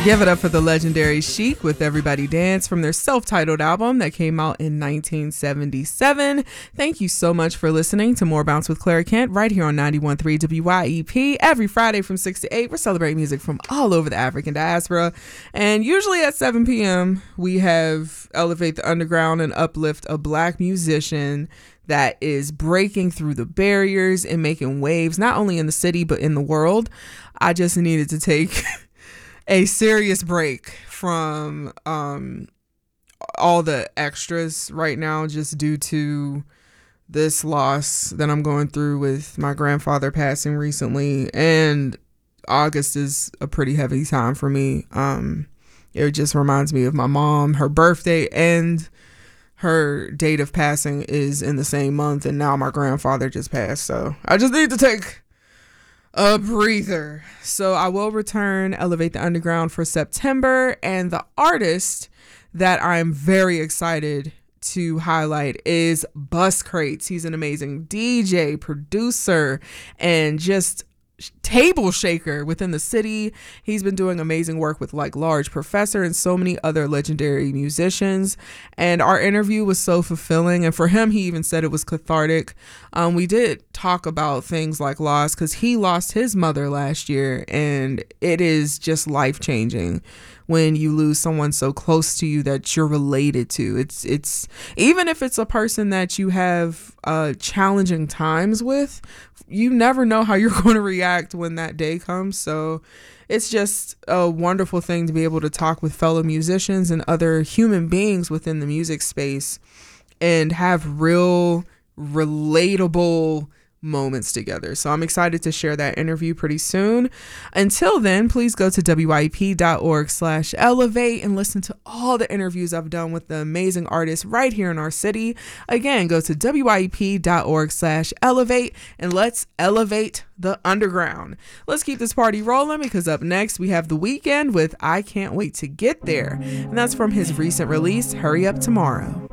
Give it up for the legendary Chic with Everybody Dance from their self-titled album that came out in 1977. Thank you so much for listening to More Bounce with Clara Kent right here on 91.3 WYEP. Every Friday from 6 to 8, we're celebrating music from all over the African diaspora. And usually at 7 p.m., we have Elevate the Underground and uplift a Black musician that is breaking through the barriers and making waves, not only in the city, but in the world. I just needed to take a serious break from all the extras right now, just due to this loss that I'm going through with my grandfather passing recently. And August is a pretty heavy time for me. It just reminds me of my mom. Her birthday and her date of passing is in the same month, and now my grandfather just passed. So I just need to take a breather. So I will return Elevate the Underground for September, and the artist that I'm very excited to highlight is Bus Crates. He's an amazing DJ, producer, and just table shaker within the city. He's been doing amazing work with like Large Professor and so many other legendary musicians, and our interview was so fulfilling. And for him, he even said it was cathartic. We did talk about things like loss, because he lost his mother last year, and it is just life-changing when you lose someone so close to you that you're related to. It's even if it's a person that you have challenging times with, you never know how you're going to react when that day comes. So it's just a wonderful thing to be able to talk with fellow musicians and other human beings within the music space and have real relatable moments together. So I'm excited to share that interview pretty soon. Until then, please go to wyep.org/elevate and listen to all the interviews I've done with the amazing artists right here in our city. Again, go to wyep.org/elevate and let's elevate the underground. Let's keep this party rolling, because up next we have The Weeknd with I Can't Wait to Get There, and that's from his recent release, Hurry Up Tomorrow.